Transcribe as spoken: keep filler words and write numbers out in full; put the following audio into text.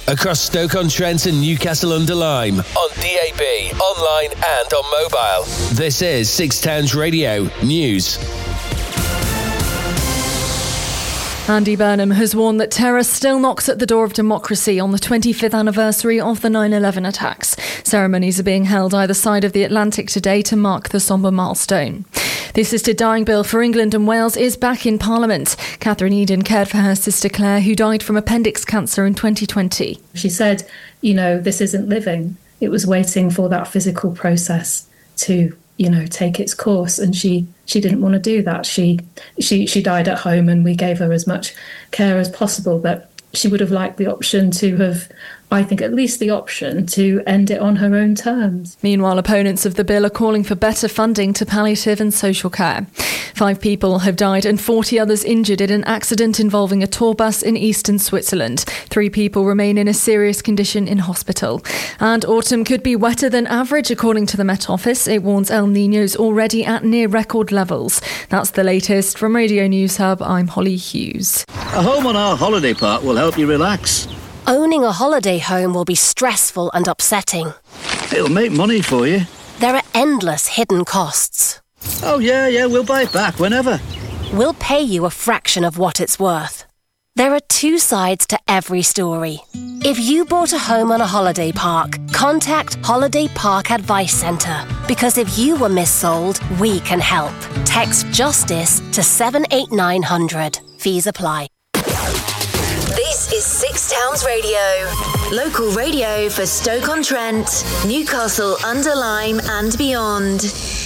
across Stoke-on-Trent and Newcastle-under-Lyme, on D A B, online and on mobile. This is Six Towns Radio News. Andy Burnham has warned that terror still knocks at the door of democracy on the twenty-fifth anniversary of the nine eleven attacks. Ceremonies are being held either side of the Atlantic today to mark the sombre milestone. The assisted dying bill for England and Wales is back in Parliament. Catherine Eden cared for her sister Claire, who died from appendix cancer in twenty twenty. She said, you know, this isn't living. It was waiting for that physical process to, you know, take its course. And she, she didn't want to do that. She, she, she died at home and we gave her as much care as possible. But she would have liked the option to have, I think at least the option to end it on her own terms. Meanwhile, opponents of the bill are calling for better funding to palliative and social care. Five people have died and forty others injured in an accident involving a tour bus in eastern Switzerland. Three people remain in a serious condition in hospital. And autumn could be wetter than average, according to the Met Office. It warns El Niño's already at near record levels. That's the latest from Radio News Hub. I'm Holly Hughes. A home on our holiday park will help you relax. Owning a holiday home will be stressful and upsetting. It'll make money for you. There are endless hidden costs. Oh, yeah, yeah, we'll buy it back whenever. We'll pay you a fraction of what it's worth. There are two sides to every story. If you bought a home on a holiday park, contact Holiday Park Advice Centre. Because if you were missold, we can help. Text JUSTICE to seven eight nine hundred. Fees apply. This is Six Towns Radio. Local radio for Stoke-on-Trent, Newcastle-under-Lyme and beyond.